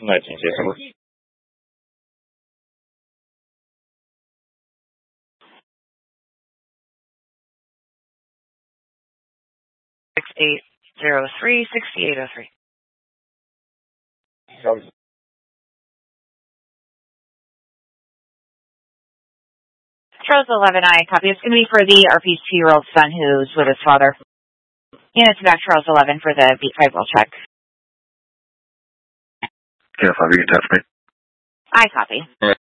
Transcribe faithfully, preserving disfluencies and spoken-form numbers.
nineteen, case number. six eight zero three, sixty-eight oh three. Charles. Charles eleven, I copy. It's going to be for the R P's two-year-old son who's with his father. And it's back Charles eleven for the beat five will check. Yeah, five, you can touch me. I copy. All right.